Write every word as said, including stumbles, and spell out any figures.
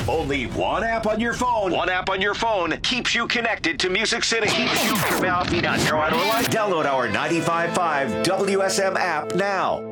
Only one app on your phone. One app on your phone keeps you connected to Music City. Keeps you Download our ninety-five point five W S M app now.